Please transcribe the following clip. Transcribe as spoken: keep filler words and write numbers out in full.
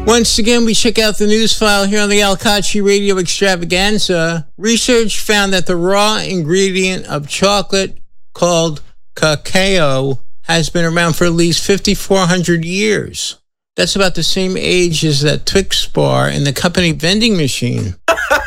Once again, we check out the news file here on the Al Kachi Radio Extravaganza. Research found that the raw ingredient of chocolate called cacao has been around for at least fifty-four hundred years. That's about the same age as that Twix bar in the company vending machine.